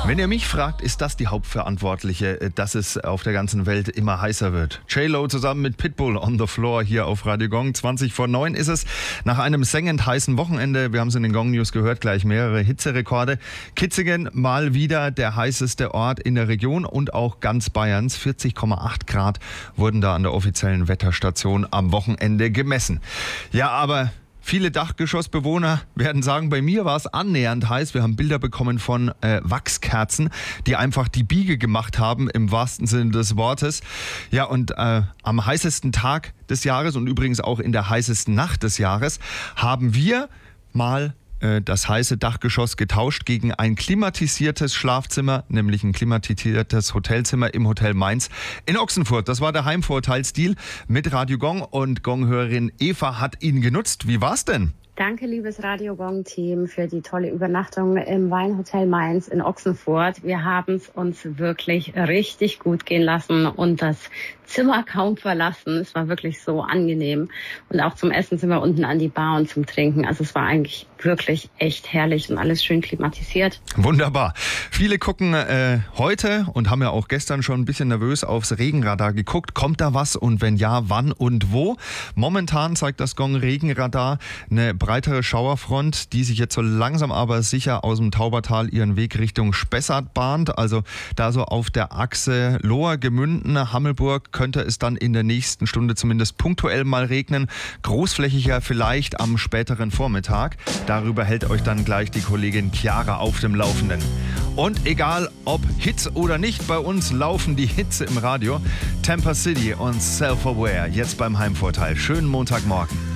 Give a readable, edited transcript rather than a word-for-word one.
Wenn ihr mich fragt, ist das die Hauptverantwortliche, dass es auf der ganzen Welt immer heißer wird. J-Lo zusammen mit Pitbull on the Floor hier auf Radio Gong. 20:09 ist es. Nach einem sengend heißen Wochenende, wir haben es in den Gong News gehört, gleich mehrere Hitzerekorde. Kitzingen mal wieder der heißeste Ort in der Region und auch ganz Bayerns. 40,8 Grad wurden da an der offiziellen Wetterstation am Wochenende gemessen. Ja, aber viele Dachgeschossbewohner werden sagen, bei mir war es annähernd heiß. Wir haben Bilder bekommen von Wachskerzen, die einfach die Biege gemacht haben, im wahrsten Sinne des Wortes. Ja, und am heißesten Tag des Jahres und übrigens auch in der heißesten Nacht des Jahres haben wir mal das heiße Dachgeschoss getauscht gegen ein klimatisiertes Schlafzimmer, nämlich ein klimatisiertes Hotelzimmer im Hotel Mainz in Ochsenfurt. Das war der Heimvorteilsdeal mit Radio Gong und Gong-Hörerin Eva hat ihn genutzt. Wie war's denn? Danke, liebes Radio Gong-Team, für die tolle Übernachtung im Weinhotel Mainz in Ochsenfurt. Wir haben es uns wirklich richtig gut gehen lassen und das Zimmer kaum verlassen. Es war wirklich so angenehm. Und auch zum Essen sind wir unten an die Bar und zum Trinken. Also es war eigentlich wirklich echt herrlich und alles schön klimatisiert. Wunderbar. Viele gucken heute und haben ja auch gestern schon ein bisschen nervös aufs Regenradar geguckt. Kommt da was und wenn ja, wann und wo? Momentan zeigt das Gong-Regenradar eine breitere Schauerfront, die sich jetzt so langsam aber sicher aus dem Taubertal ihren Weg Richtung Spessart bahnt. Also da so auf der Achse Lohr-Gemünden, Hammelburg könnte es dann in der nächsten Stunde zumindest punktuell mal regnen. Großflächiger vielleicht am späteren Vormittag. Darüber hält euch dann gleich die Kollegin Chiara auf dem Laufenden. Und egal ob Hits oder nicht, bei uns laufen die Hits im Radio. Tampa City und Self-Aware jetzt beim Heimvorteil. Schönen Montagmorgen.